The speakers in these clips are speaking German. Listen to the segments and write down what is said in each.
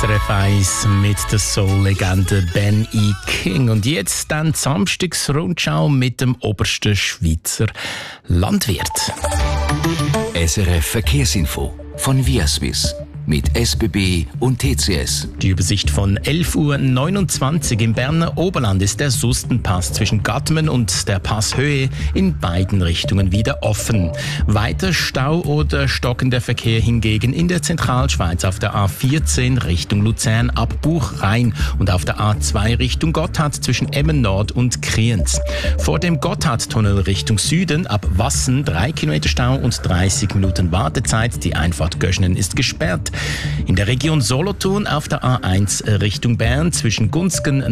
SRF 1 mit der Soul-Legende Ben E. King. Und jetzt dann die Samstagsrundschau mit dem obersten Schweizer Landwirt. SRF Verkehrsinfo von Viaswiss mit SBB und TCS. Die Übersicht von 11:29 Uhr im Berner Oberland ist der Sustenpass zwischen Gattmen und der Passhöhe in beiden Richtungen wieder offen. Weiter Stau oder stockender Verkehr hingegen in der Zentralschweiz auf der A14 Richtung Luzern ab Buchrhein und auf der A2 Richtung Gotthard zwischen Emmen Nord und Kriens. Vor dem Gotthardtunnel Richtung Süden ab Wassen 3 Kilometer Stau und 30 Minuten Wartezeit. Die Einfahrt Göschenen ist gesperrt. In der Region Solothurn auf der A1 Richtung Bern zwischen Gunzgen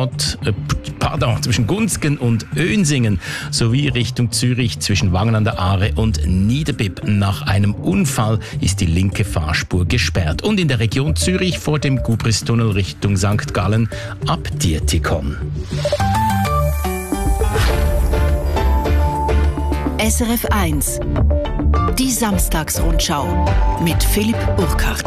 und Önsingen sowie Richtung Zürich zwischen Wangen an der Aare und Niederbipp. Nach einem Unfall ist die linke Fahrspur gesperrt. Und in der Region Zürich vor dem Gubristunnel Richtung St. Gallen ab Dietikon. SRF 1. Die Samstagsrundschau mit Philipp Burkhardt.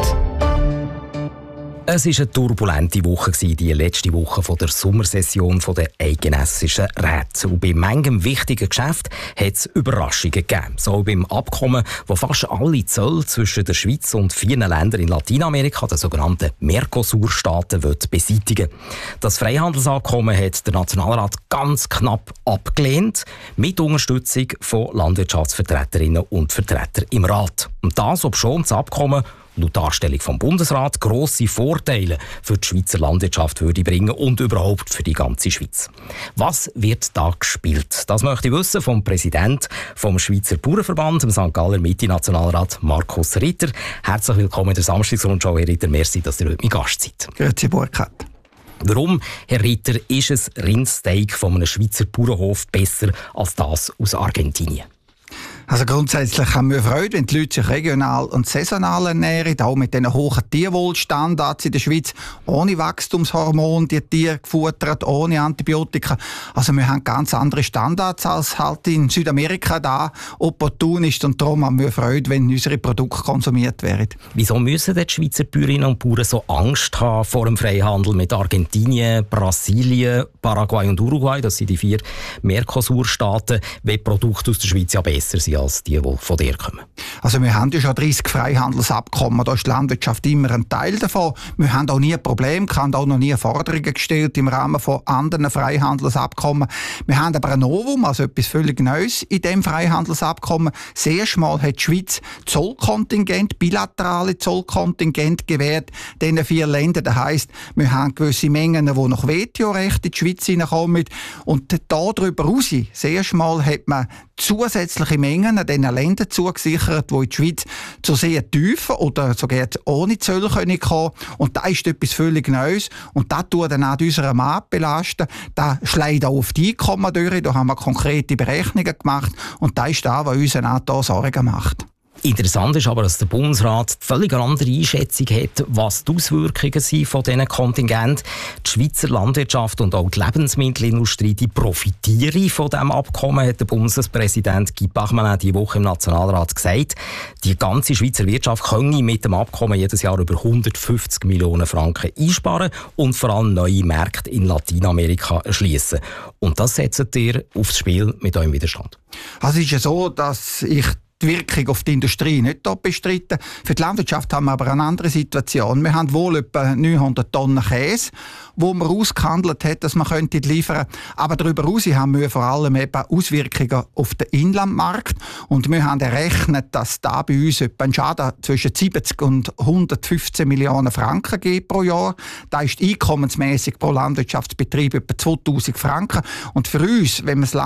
Es war eine turbulente Woche, die letzte Woche der Sommersession der eidgenössischen Räte. Und bei manchem wichtigen Geschäft hat es Überraschungen gegeben. So beim Abkommen, das fast alle Zölle zwischen der Schweiz und vielen Ländern in Lateinamerika, den sogenannten Mercosur-Staaten, beseitigen will. Das Freihandelsabkommen hat der Nationalrat ganz knapp abgelehnt, mit Unterstützung von Landwirtschaftsvertreterinnen und Vertretern im Rat. Und das, obschon das Abkommen laut Darstellung vom Bundesrat grosse Vorteile für die Schweizer Landwirtschaft würde bringen und überhaupt für die ganze Schweiz. Was wird da gespielt? Das möchte ich wissen vom Präsidenten vom Schweizer Bauernverband, dem St. Galler Mitte-Nationalrat Markus Ritter. Herzlich willkommen in der Samstagsrundschau, Herr Ritter. Merci, dass ihr heute mein Gast seid. Grüezi, Burkhardt. Warum, Herr Ritter, ist ein Rindsteak von einem Schweizer Bauernhof besser als das aus Argentinien? Also grundsätzlich haben wir Freude, wenn die Leute sich regional und saisonal ernähren, auch mit diesen hohen Tierwohlstandards in der Schweiz, ohne Wachstumshormone, die Tiere gefuttert, ohne Antibiotika. Also wir haben ganz andere Standards als halt in Südamerika da opportun ist, und darum haben wir Freude, wenn unsere Produkte konsumiert werden. Wieso müssen die Schweizer Bäuerinnen und Bauern so Angst haben vor dem Freihandel mit Argentinien, Brasilien, Paraguay und Uruguay? Das sind die 4 Mercosur-Staaten, weil die Produkte aus der Schweiz ja besser sind als die von dir kommen. Also wir haben ja schon 30 Freihandelsabkommen, da ist die Landwirtschaft immer ein Teil davon. Wir haben auch nie Probleme, haben auch noch nie Forderungen gestellt im Rahmen von anderen Freihandelsabkommen. Wir haben aber ein Novum, also etwas völlig Neues in dem Freihandelsabkommen. Das erste Mal hat die Schweiz Zollkontingent, bilaterale Zollkontingent gewährt, diesen 4 Ländern. Das heisst, wir haben gewisse Mengen, die nach WTO-Recht in die Schweiz hineinkommen. Und darüber raus, das erste Mal hat man zusätzliche Mengen an diesen Ländern zugesichert, die in die Schweiz zu sehr tiefen oder sogar ohne Zölle kommen können. Und das ist etwas völlig Neues. Und das tut dann auch unseren Markt belasten. Das schlägt auch auf die Einkommen durch. Da haben wir konkrete Berechnungen gemacht. Und das ist das, was uns auch hier Sorgen macht. Interessant ist aber, dass der Bundesrat eine völlig andere Einschätzung hat, was die Auswirkungen sind von diesen Kontingenten. Die Schweizer Landwirtschaft und auch die Lebensmittelindustrie die profitieren von diesem Abkommen, hat der Bundespräsident Guy Parmelin diese Woche im Nationalrat gesagt. Die ganze Schweizer Wirtschaft könne mit dem Abkommen jedes Jahr über 150 Millionen Franken einsparen und vor allem neue Märkte in Lateinamerika erschließen. Und das setzt ihr aufs Spiel mit eurem Widerstand. Also es ist ja so, dass ich die Wirkung auf die Industrie nicht bestreiten. Für die Landwirtschaft haben wir aber eine andere Situation. Wir haben wohl etwa 900 Tonnen Käse, wo man ausgehandelt hat, dass man könnte liefern. Aber darüber hinaus haben wir vor allem eben Auswirkungen auf den Inlandmarkt. Und wir haben errechnet, dass da bei uns etwa ein Schaden zwischen 70 und 115 Millionen Franken gibt pro Jahr. Da ist einkommensmäßig pro Landwirtschaftsbetrieb etwa 2000 Franken. Und für uns, wenn man das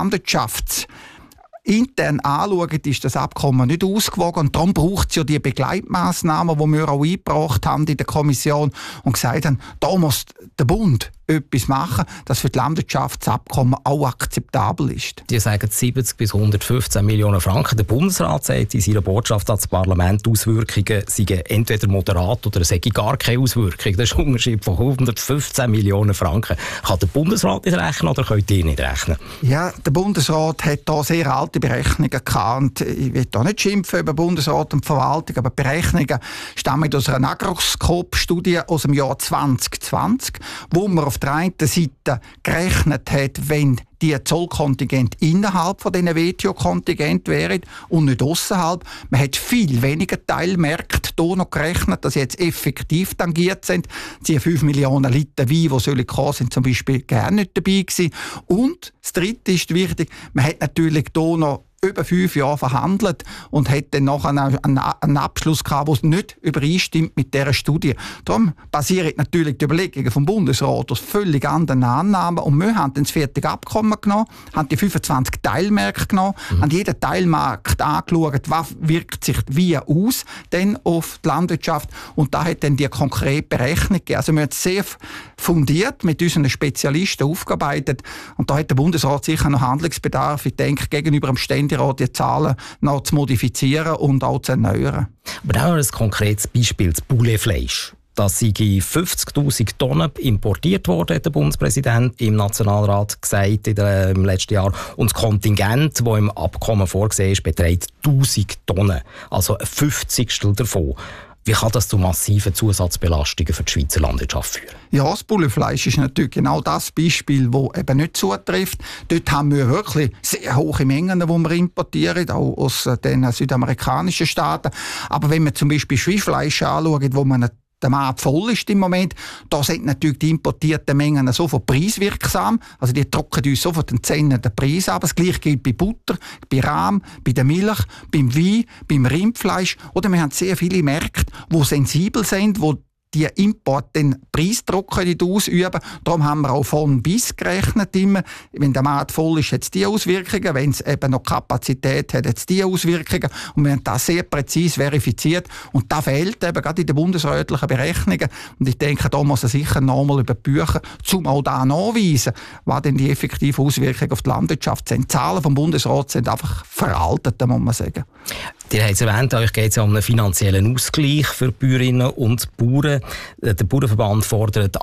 intern anschauen, ist das Abkommen nicht ausgewogen. Und darum braucht es ja die Begleitmaßnahmen, die wir auch eingebracht haben in der Kommission und gesagt haben, da muss der Bund etwas machen, das für die Landwirtschaft das Abkommen auch akzeptabel ist. Die sagen 70 bis 115 Millionen Franken. Der Bundesrat sagt in seiner Botschaft ans Parlament, die Auswirkungen seien entweder moderat oder es hätte gar keine Auswirkung. Das ist ein Unterschied von 115 Millionen Franken. Kann der Bundesrat nicht rechnen oder könnt ihr nicht rechnen? Ja, der Bundesrat hat da sehr alte alte Berechnungen gehabt. Und ich will da nicht schimpfen über Bundesrat und Verwaltung, aber die Berechnungen stammen aus einer Agroskop-Studie aus dem Jahr 2020, wo man auf der einen Seite gerechnet hat, wenn die Zollkontingente innerhalb von diesen WTO-Kontingenten wären und nicht ausserhalb. Man hat viel weniger Teilmärkte hier noch gerechnet, dass jetzt effektiv tangiert sind. Die 5 Millionen Liter Wein, die sollen kommen, sind zum Beispiel gar nicht dabei gewesen. Und das Dritte ist wichtig, man hat natürlich hier noch über 5 Jahre verhandelt und hat dann nachher einen Abschluss gehabt, der nicht übereinstimmt mit dieser Studie. Darum basieren natürlich die Überlegungen vom Bundesrat aus völlig anderen Annahmen und wir haben dann das fertige Abkommen genommen, haben die 25 Teilmärkte genommen, haben jeden Teilmarkt angeschaut, was wirkt sich wie aus denn auf die Landwirtschaft und da hat dann die konkrete Berechnung gegeben. Also wir haben sehr fundiert mit unseren Spezialisten aufgearbeitet und da hat der Bundesrat sicher noch Handlungsbedarf, ich denke, gegenüber dem Ständerat die Zahlen noch zu modifizieren und auch zu erneuern. Aber auch ein konkretes Beispiel, das Pouletfleisch. Das sei 50'000 Tonnen importiert worden, hat der Bundespräsident im Nationalrat gesagt im letzten Jahr. Und das Kontingent, das im Abkommen vorgesehen ist, beträgt 1000 Tonnen, also ein 50stel davon. Wie kann das zu massiven Zusatzbelastungen für die Schweizer Landwirtschaft führen? Ja, das Pouletfleisch ist natürlich genau das Beispiel, das eben nicht zutrifft. Dort haben wir wirklich sehr hohe Mengen, die wir importieren, auch aus den südamerikanischen Staaten. Aber wenn wir zum Beispiel Schweinefleisch anschauen, wo man der Markt voll ist im Moment, da sind natürlich die importierten Mengen sofort preiswirksam. Also die trocken uns sofort den Zähnen den Preis ab. Das Gleiche gilt bei Butter, bei Rahm, bei der Milch, beim Wein, beim Rindfleisch. Oder wir haben sehr viele Märkte, die sensibel sind, wo die Import den Preisdruck ausüben. Darum haben wir auch von bis gerechnet immer. Wenn der Markt voll ist, hat es die Auswirkungen. Wenn es eben noch Kapazität hat, hat es die Auswirkungen. Und wir haben das sehr präzise verifiziert. Und das fehlt eben gerade in den bundesrätlichen Berechnungen. Und ich denke, da muss er sicher nochmal über die Bücher, um auch da nachweisen, was denn die effektive Auswirkungen auf die Landwirtschaft sind. Die Zahlen vom Bundesrat sind einfach veraltet, muss man sagen. Ihr habt es erwähnt, euch geht es ja um einen finanziellen Ausgleich für die Bäuerinnen und Bauern. Der Bauernverband fordert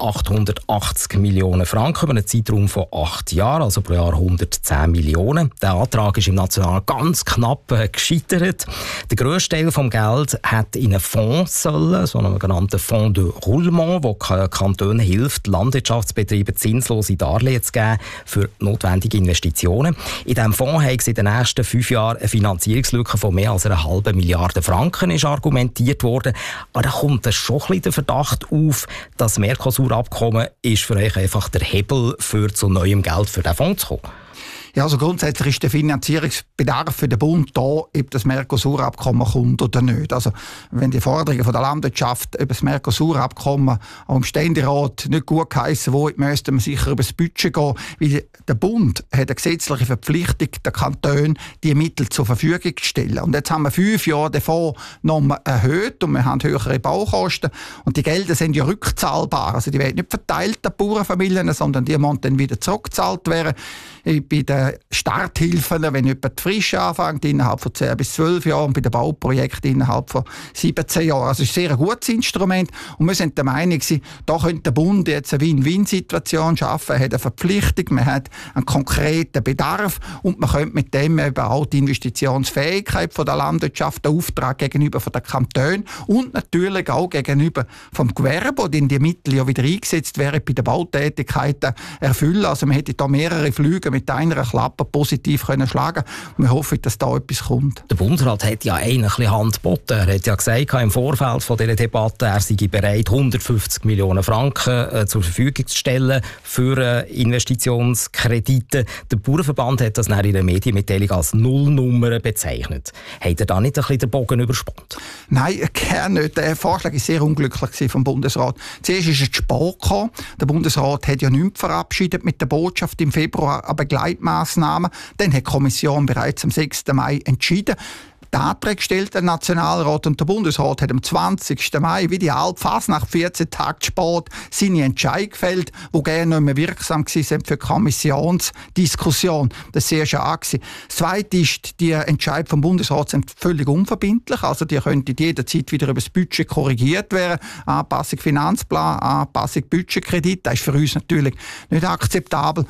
880 Millionen Franken über einen Zeitraum von 8 Jahren, also pro Jahr 110 Millionen. Der Antrag ist im Nationalrat ganz knapp gescheitert. Der grösste Teil des Geldes hat in einen Fonds sollen, so einen genannten Fonds de Roulement, wo Kanton hilft, Landwirtschaftsbetrieben zinslose Darlehen zu geben für notwendige Investitionen. In diesem Fonds haben sie in den nächsten 5 Jahren eine Finanzierungslücke von mehr als 1,5 Milliarde Franken ist argumentiert worden. Aber da kommt schon ein bisschen der Verdacht auf, das Mercosur-Abkommen ist für euch einfach der Hebel für zu neuem Geld für den Fonds zu kommen. Ja, also grundsätzlich ist der Finanzierungsbedarf für den Bund da, ob das Mercosur-Abkommen kommt oder nicht. Also wenn die Forderungen von der Landwirtschaft über das Mercosur-Abkommen auch im Ständerat nicht gut geheissen wurden, müsste man sicher über das Budget gehen, weil der Bund hat eine gesetzliche Verpflichtung, den Kantonen die Mittel zur Verfügung zu stellen. Und jetzt haben wir 5 Jahre den Fonds nochmal erhöht und wir haben höhere Baukosten und die Gelder sind ja rückzahlbar. Also die werden nicht verteilt an Bauernfamilien, sondern die müssen dann wieder zurückgezahlt werden. Bei den Starthilfen, wenn jemand frisch anfängt, innerhalb von 10 bis 12 Jahren, und bei den Bauprojekten innerhalb von 17 Jahren. Also es ist ein sehr gutes Instrument und wir sind der Meinung, da könnte der Bund jetzt eine Win-Win-Situation schaffen, er hat eine Verpflichtung, man hat einen konkreten Bedarf und man könnte mit dem eben auch die Investitionsfähigkeit von der Landwirtschaft, den Auftrag gegenüber von den Kantonen und natürlich auch gegenüber vom Gewerbe, wo die Mittel ja wieder eingesetzt werden, bei den Bautätigkeiten erfüllen. Also man hätte da mehrere Flüge mit einer Klappe positiv können schlagen. Wir hoffen, dass da etwas kommt. Der Bundesrat hat ja eigentlich Hand geboten. Er hat ja gesagt im Vorfeld von dieser Debatte, er sei bereit, 150 Millionen Franken zur Verfügung zu stellen für Investitionskredite. Der Bauernverband hat das in einer Medienmitteilung als Nullnummer bezeichnet. Hat er da nicht ein bisschen den Bogen überspannt? Nein, gerne nicht. Der Vorschlag war sehr unglücklich vom Bundesrat. Zuerst ist es zu spät gekommen. Der Bundesrat hat ja nichts verabschiedet mit der Botschaft im Februar an Begleitmaßnahmen. Dann hat die Kommission bereits am 6. Mai entschieden. Die Anträge gestellt, der Nationalrat und der Bundesrat hat am 20. Mai, wie die Fasnacht 14 Tage zu spät, seine Entscheidung gefällt, die gerne nicht mehr wirksam waren für die Kommissionsdiskussion. Das war sehr schade. Das Zweite ist, die Entscheidungen vom Bundesrat sind völlig unverbindlich. Also die könnten jederzeit wieder über das Budget korrigiert werden. Anpassung Finanzplan, Anpassung Budgetkredit. Das ist für uns natürlich nicht akzeptabel.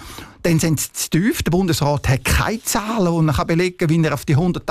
dann sind sie zu tief. Der Bundesrat hat keine Zahlen, und man kann belegen, wie er auf die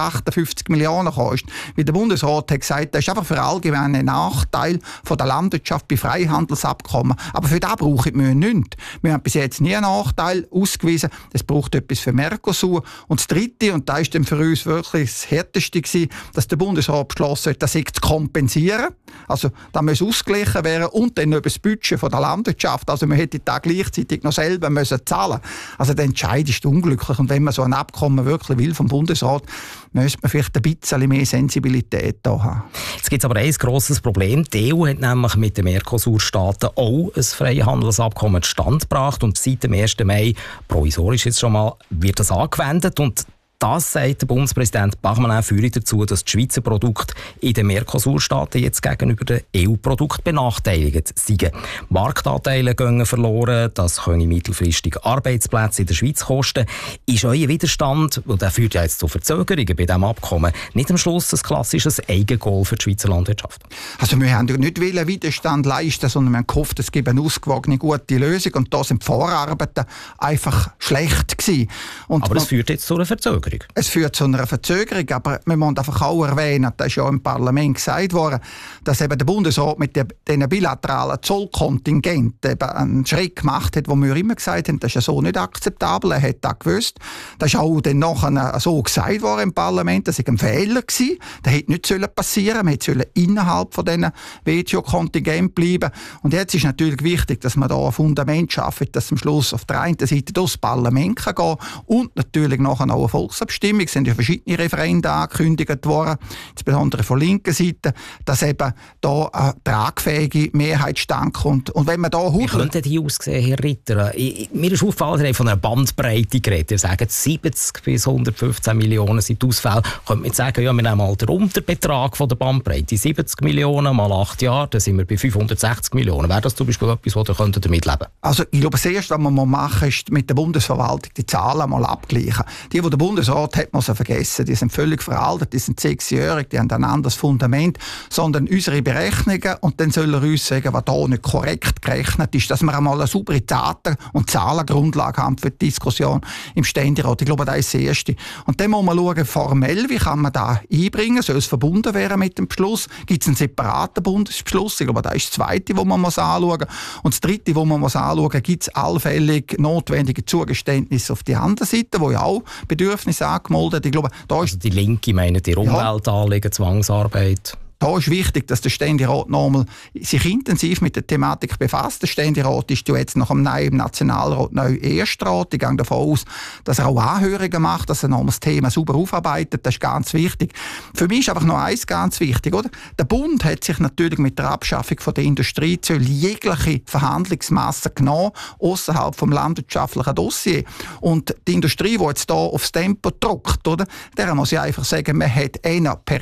158 Millionen kostet. Weil der Bundesrat hat gesagt, das ist einfach für allgemeine Nachteil von der Landwirtschaft bei Freihandelsabkommen. Aber für das brauchen wir nichts. Wir haben bis jetzt nie einen Nachteil ausgewiesen. Es braucht etwas für Mercosur. Und das Dritte, und das ist dann für uns wirklich das Härteste gewesen, dass der Bundesrat beschlossen hat, das zu kompensieren. Also, da muss ausgeglichen werden und dann über das Budget von der Landwirtschaft. Also, man hätte da gleichzeitig noch selber müssen zahlen. Also, der Entscheid ist unglücklich. Und wenn man so ein Abkommen wirklich will vom Bundesrat, müsste man vielleicht ein bisschen mehr Sensibilität da haben. Jetzt gibt es aber ein grosses Problem. Die EU hat nämlich mit den Mercosur-Staaten auch ein Freihandelsabkommen zustande gebracht, und seit dem 1. Mai, provisorisch jetzt schon mal, wird das angewendet. Und das, sagt der Bundespräsident Bachmann, führt dazu, dass die Schweizer Produkte in den Mercosur-Staaten jetzt gegenüber den EU-Produkten benachteiligt sind. Marktanteile gehen verloren, das können mittelfristig Arbeitsplätze in der Schweiz kosten. Ist euer Widerstand, und der führt ja jetzt zu Verzögerungen bei diesem Abkommen, nicht am Schluss ein klassisches Eigengoal für die Schweizer Landwirtschaft? Also wir haben nicht Widerstand leisten, sondern wir haben gehofft, es gibt eine ausgewogene, gute Lösung, und da sind die Vorarbeiten einfach schlecht gewesen. Aber es führt jetzt zu einer Verzögerung. Es führt zu einer Verzögerung, aber wir müssen einfach auch erwähnen, das ist ja im Parlament gesagt worden, dass eben der Bundesrat mit diesen bilateralen Zollkontingenten eben einen Schritt gemacht hat, wo wir immer gesagt haben, das ist ja so nicht akzeptabel, er hat das gewusst. Das ist auch dann nachher so gesagt worden im Parlament, das war ein Fehler gewesen, das hätte nicht passieren sollen, man hätte innerhalb von diesen WTO-Kontingenten bleiben. Und jetzt ist natürlich wichtig, dass man da ein Fundament schafft, dass am Schluss auf der einen Seite das Parlament kann gehen und natürlich nachher auch eine Volksabstimmung. Es sind ja verschiedene Referenden angekündigt worden, insbesondere von linker Seite, dass eben da eine tragfähige Mehrheit stand kommt. Und wenn man da wie könnte die aussehen, Herr Ritter? Mir ist aufgefallen, Sie haben von einer Bandbreite geredet. Ihr sagt, 70 bis 115 Millionen sind die Ausfälle. Könnte man jetzt sagen, ja, wir nehmen mal den Unterbetrag von der Bandbreite. 70 Millionen mal 8 Jahre, dann sind wir bei 560 Millionen. Wäre das zum Beispiel etwas, wo ihr damit leben? Also ich glaube, das Erste, was man machen muss, ist mit der Bundesverwaltung die Zahlen mal abgleichen. Die der Bundesrat hat man sie vergessen. Die sind völlig veraltet, die sind 6-jährig, die haben ein anderes Fundament, sondern unsere Berechnungen, und dann soll er uns sagen, was da nicht korrekt gerechnet ist, dass wir einmal eine saubere Daten- und Zahlengrundlage haben für die Diskussion im Ständerat. Ich glaube, das ist das Erste. Und dann muss man schauen, formell, wie kann man da einbringen, soll es verbunden werden mit dem Beschluss, gibt es einen separaten Bundesbeschluss, ich glaube, das ist das Zweite, wo man anschauen muss. Und das Dritte, wo man anschauen muss, gibt es allfällig notwendige Zugeständnisse auf die andere Seite, wo ja auch Bedürfnisse angemeldet. Ich glaube, da ist die Linke meint die Umweltanliegen, Zwangsarbeit. Da ist wichtig, dass der Ständerat nochmal sich intensiv mit der Thematik befasst. Der Ständerat ist ja jetzt nach dem neuen Nationalrat neu Erstrat. Ich gehe davon aus, dass er auch Anhörungen macht, dass er nochmal das Thema sauber aufarbeitet. Das ist ganz wichtig. Für mich ist einfach noch eins ganz wichtig, oder? Der Bund hat sich natürlich mit der Abschaffung von der Industriezölle jegliche Verhandlungsmasse genommen, außerhalb vom landwirtschaftlichen Dossier. Und die Industrie, die jetzt hier aufs Tempo drückt, oder? Der muss ich einfach sagen, man hat per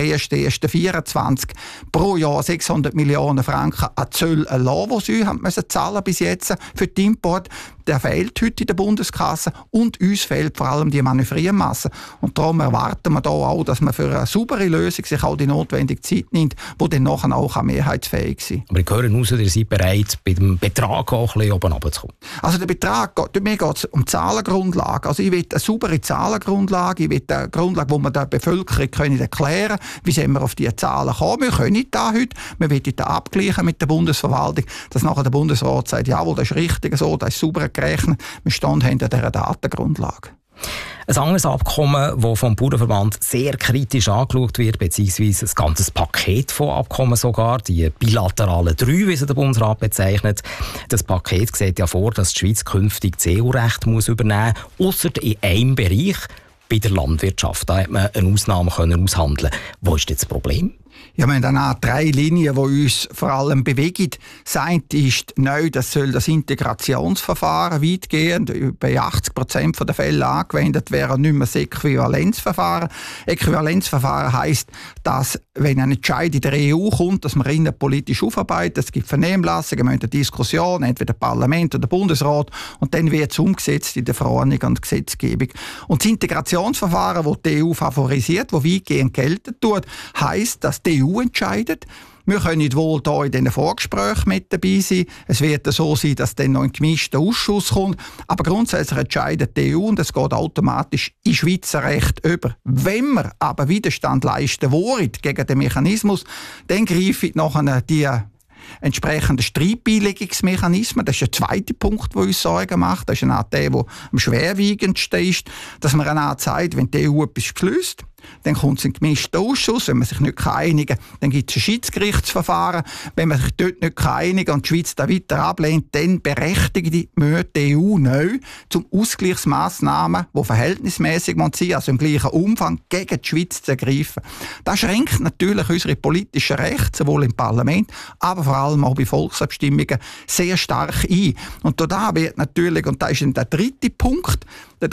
1.1.24 pro Jahr 600 Millionen Franken an Zölle erlassen, die sie haben müssen zahlen bis jetzt für den Import. Der fehlt heute in der Bundeskasse, und uns fehlt vor allem die Manövriermasse. Und darum erwarten wir da auch, dass man für eine saubere Lösung sich auch die notwendige Zeit nimmt, die dann nachher auch mehrheitsfähig sein. Aber ich höre raus, ihr seid bereit, bei dem Betrag auch ein bisschen oben runterzukommen. Also der Betrag, mir geht es um Zahlengrundlage. Also ich will eine saubere Zahlengrundlage, ich will eine Grundlage, wo wir der Bevölkerung erklären können, wie sind wir auf diese Zahlen kommen. Wir können da heute, wir wollen da abgleichen mit der Bundesverwaltung, dass nachher der Bundesrat sagt, jawohl, das ist richtig so, das ist sauber gerechnet, wir stehen hinter dieser Datengrundlage. Ein anderes Abkommen, das vom Bauernverband sehr kritisch angeschaut wird, beziehungsweise ein ganzes Paket von Abkommen sogar, die bilateralen 3, wie sie der Bundesrat bezeichnet. Das Paket sieht ja vor, dass die Schweiz künftig das EU-Recht übernehmen muss, ausser in einem Bereich, bei der Landwirtschaft. Da hat man eine Ausnahme aushandeln. Wo ist jetzt das Problem? Ja, wir haben dann 3 Linien, die uns vor allem bewegen. Das eine ist neu, das soll das Integrationsverfahren weitgehend bei 80% der Fälle angewendet werden, nicht mehr das Äquivalenzverfahren. Äquivalenzverfahren heisst, dass, wenn ein Entscheid in der EU kommt, dass man ihn politisch aufarbeitet, es gibt Vernehmlassungen, wir haben eine Diskussion, entweder Parlament oder Bundesrat, und dann wird es umgesetzt in der Verordnung und Gesetzgebung. Und das Integrationsverfahren, das die EU favorisiert, das weitgehend gelten tut, heisst, dass die EU entscheidet, Wir können wohl hier in diesen Vorgesprächen mit dabei sein. Es wird so sein, dass dann noch ein gemischter Ausschuss kommt. Aber grundsätzlich entscheidet die EU und es geht automatisch in Schweizer Recht über. Wenn wir aber Widerstand leisten wollen gegen den Mechanismus, dann greifen nachher die entsprechende Streitbeilegungsmechanismen. Das ist der zweite Punkt, der uns Sorgen macht. Das ist eine Art der am schwerwiegendsten ist, dass man eine Art sagt, wenn die EU etwas beschließt, dann kommt es in den gemischten Ausschuss. Wenn man sich nicht einigen kann, dann gibt es ein Schiedsgerichtsverfahren. Wenn man sich dort nicht einigen kann und die Schweiz da weiter ablehnt, dann berechtigt die EU neu zum Ausgleichsmaßnahmen, die verhältnismäßig sind, also im gleichen Umfang, gegen die Schweiz zu ergreifen. Das schränkt natürlich unsere politischen Rechte, sowohl im Parlament, aber vor allem auch bei Volksabstimmungen, sehr stark ein. Und da wird natürlich, und da ist der dritte Punkt,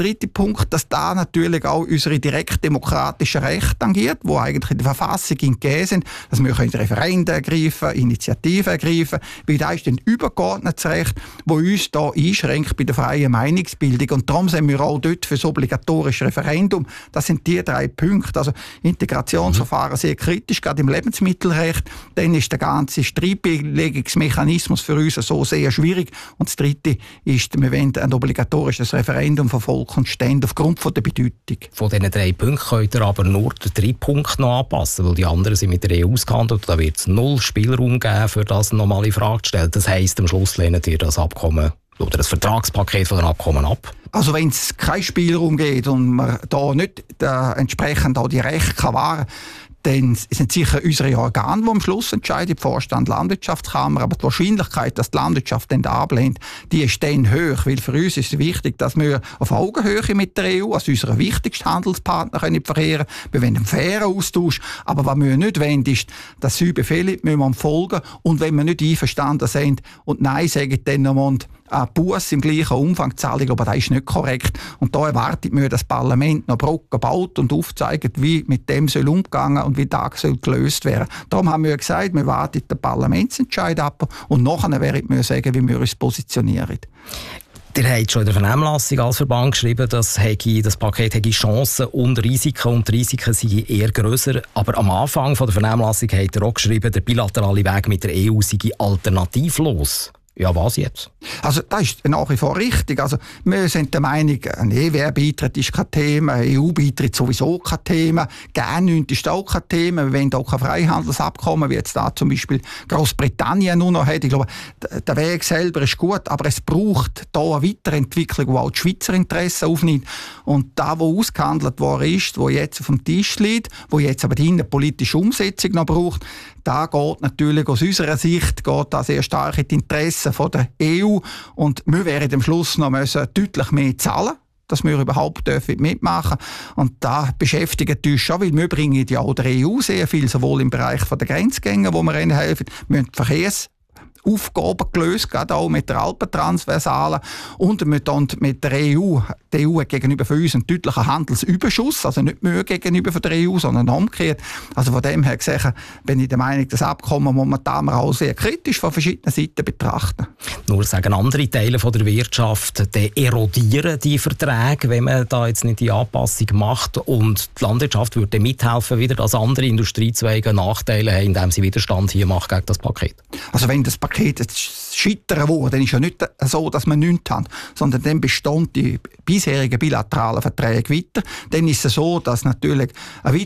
dass da natürlich auch unsere direktdemokratischen Rechte tangiert, die eigentlich in der Verfassung gegeben sind, dass wir Referenden ergreifen, Initiativen ergreifen, weil da ist ein übergeordnetes Recht, das uns da einschränkt bei der freien Meinungsbildung. Und darum sind wir auch dort für das obligatorische Referendum. Das sind die 3 Punkte. Also Integrationsverfahren sehr kritisch, gerade im Lebensmittelrecht. Dann ist der ganze Streitbeilegungsmechanismus für uns so sehr schwierig. Und das Dritte ist, wir wollen ein obligatorisches Referendum von Volk und Stände aufgrund von der Bedeutung. Von diesen 3 Punkten könnt ihr aber nur den 3 Punkte noch anpassen, weil die anderen sind mit der EU ausgehandelt. Da wird es 0 Spielraum geben, für das eine normale Frage zu stellen. Das heisst, am Schluss lehnt ihr das Abkommen oder das Vertragspaket von den Abkommen ab? Also wenn es keinen Spielraum gibt und man da nicht entsprechend auch die Rechte wahren kann, dann sind sicher unsere Organe, die am Schluss entscheiden, Vorstand, Landwirtschaftskammer, aber die Wahrscheinlichkeit, dass die Landwirtschaft dann ablehnt, die ist dann hoch, weil für uns ist es wichtig, dass wir auf Augenhöhe mit der EU, als unserer wichtigsten Handelspartner, können verkehren. Wir wollen einen fairen Austausch, aber was wir nicht wollen, ist, dass sie Befehle müssen wir folgen und wenn wir nicht einverstanden sind und Nein sagen, dann noch Buß im gleichen Umfang zahlen, aber das ist nicht korrekt. Und da erwartet man, dass das Parlament noch Brücken baut und aufzeigt, wie mit dem soll umgegangen und wie das soll gelöst werden. Darum haben wir gesagt, wir warten den Parlamentsentscheid ab und nachher werden wir sagen, wie wir uns positionieren. Ihr habt schon in der Vernehmlassung als Verband geschrieben, dass das Paket hätte Chancen und Risiken und die Risiken seien eher grösser. Aber am Anfang der Vernehmlassung habt ihr auch geschrieben, der bilaterale Weg mit der EU sei alternativlos. Ja, was jetzt? Also das ist nach wie vor richtig. Also wir sind der Meinung, ein EWR-Beitritt ist kein Thema, ein EU-Beitritt sowieso kein Thema, G9 ist auch kein Thema, wir wollen auch kein Freihandelsabkommen, wie jetzt da zum Beispiel Großbritannien nur noch hat. Ich glaube, der Weg selber ist gut, aber es braucht da eine Weiterentwicklung, die auch die Schweizer Interessen aufnimmt. Und da, wo ausgehandelt worden ist, wo jetzt auf dem Tisch liegt, wo jetzt aber die innenpolitische Umsetzung noch braucht, da geht natürlich aus unserer Sicht da sehr stark in die Interessen von der EU und wir werden am Schluss noch deutlich mehr zahlen, dass wir überhaupt mitmachen dürfen. Und da beschäftigt uns schon, weil wir bringen ja auch der EU sehr viel, sowohl im Bereich der Grenzgänge, wo wir ihnen helfen, wir haben Verkehrsaufgaben gelöst, gerade auch mit der Alpentransversalen und mit der EU. Die EU hat gegenüber von uns einen deutlichen Handelsüberschuss, also nicht mehr gegenüber von der EU, sondern umgekehrt. Also von dem her gesehen bin ich der Meinung, das Abkommen momentan auch sehr kritisch von verschiedenen Seiten betrachten. Nur sagen andere Teile von der Wirtschaft, die erodieren die Verträge, wenn man da jetzt nicht die Anpassung macht und die Landwirtschaft würde mithelfen, wieder, dass andere Industriezweige Nachteile haben, indem sie Widerstand hier macht gegen das Paket. Also wenn das Paket scheitern würde, dann ist ja nicht so, dass wir nichts haben, sondern dann bestehen die bisherigen bilateralen Verträge weiter. Dann ist es so, dass natürlich eine